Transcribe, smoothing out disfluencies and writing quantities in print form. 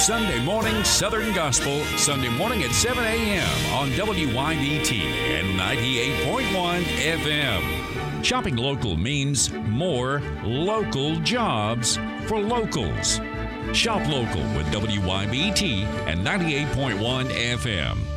Sunday Morning Southern Gospel, Sunday morning at 7 a.m. on WYBT and 98.1 FM. Shopping local means more local jobs for locals. Shop local with WYBT and 98.1 FM.